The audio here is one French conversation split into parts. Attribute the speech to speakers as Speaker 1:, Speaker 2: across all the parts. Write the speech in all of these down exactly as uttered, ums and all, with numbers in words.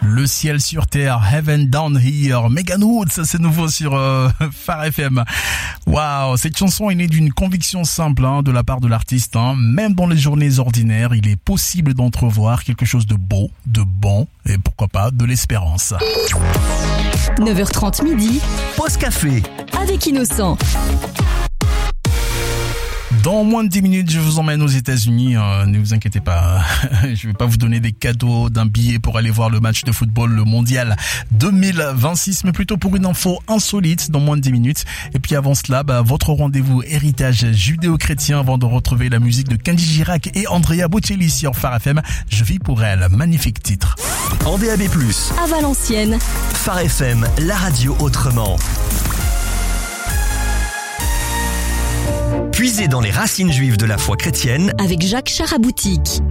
Speaker 1: Le ciel sur terre, Heaven Down Here, Megan Woods, c'est nouveau sur euh, Phare F M. Waouh, cette chanson est née d'une conviction simple hein, de la part de l'artiste. Hein. Même dans les journées ordinaires, il est possible d'entrevoir quelque chose de beau, de bon et pourquoi pas de l'espérance.
Speaker 2: neuf heures trente midi,
Speaker 3: Pause café
Speaker 2: avec Innocent.
Speaker 1: Dans moins de dix minutes, je vous emmène aux États-Unis. Euh, ne vous inquiétez pas, je vais pas vous donner des cadeaux d'un billet pour aller voir le match de football, le mondial deux mille vingt-six, mais plutôt pour une info insolite dans moins de dix minutes. Et puis avant cela, bah, votre rendez-vous héritage judéo-chrétien avant de retrouver la musique de Kenji Girac et Andrea Bocelli sur Phare F M. Je vis pour elle, magnifique titre.
Speaker 3: en D A B plus,
Speaker 2: À Valenciennes,
Speaker 3: Phare F M, la radio autrement. Puisez dans les racines juives de la foi chrétienne
Speaker 2: avec Jacques Charaboutique.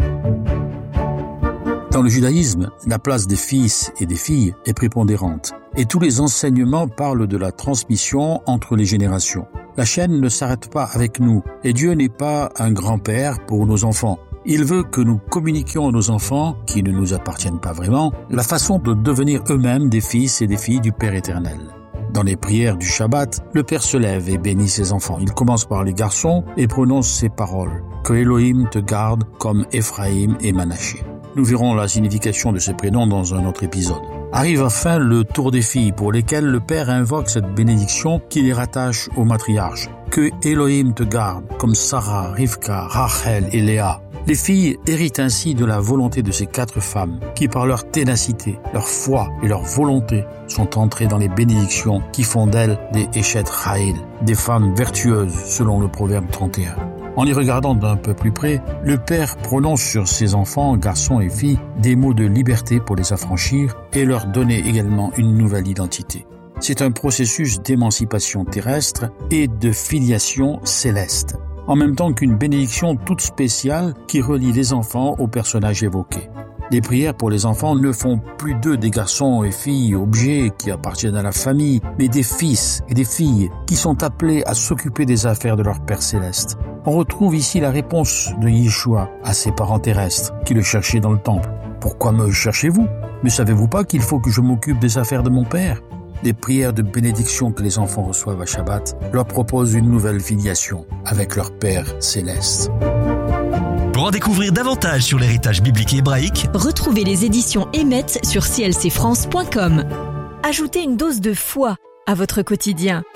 Speaker 4: Dans le judaïsme, la place des fils et des filles est prépondérante. Et tous les enseignements parlent de la transmission entre les générations. La chaîne ne s'arrête pas avec nous. Et Dieu n'est pas un grand-père pour nos enfants. Il veut que nous communiquions à nos enfants, qui ne nous appartiennent pas vraiment, la façon de devenir eux-mêmes des fils et des filles du Père éternel. Dans les prières du Shabbat, le Père se lève et bénit ses enfants. Il commence par les garçons et prononce ces paroles. Que Elohim te garde comme Ephraïm et Manaché. Nous verrons la signification de ces prénoms dans un autre épisode. Arrive enfin le tour des filles pour lesquelles le Père invoque cette bénédiction qui les rattache au matriarche. Que Elohim te garde comme Sarah, Rivka, Rachel et Léa. Les filles héritent ainsi de la volonté de ces quatre femmes qui, par leur ténacité, leur foi et leur volonté, sont entrées dans les bénédictions qui font d'elles des Eshet Chayil, des femmes vertueuses selon le proverbe trente et un. En les regardant d'un peu plus près, le Père prononce sur ses enfants, garçons et filles, des mots de liberté pour les affranchir et leur donner également une nouvelle identité. C'est un processus d'émancipation terrestre et de filiation céleste, en même temps qu'une bénédiction toute spéciale qui relie les enfants aux personnages évoqués. Les prières pour les enfants ne font plus d'eux des garçons et filles objets qui appartiennent à la famille, mais des fils et des filles qui sont appelés à s'occuper des affaires de leur Père céleste. On retrouve ici la réponse de Yeshua à ses parents terrestres qui le cherchaient dans le temple. « Pourquoi me cherchez-vous ? Ne savez-vous pas qu'il faut que je m'occupe des affaires de mon Père ?» Les prières de bénédiction que les enfants reçoivent à Shabbat leur proposent une nouvelle filiation avec leur Père céleste.
Speaker 3: Pour en découvrir davantage sur l'héritage biblique et hébraïque,
Speaker 2: Retrouvez les éditions Émet sur c l c france point com. Ajoutez une dose de foi à votre quotidien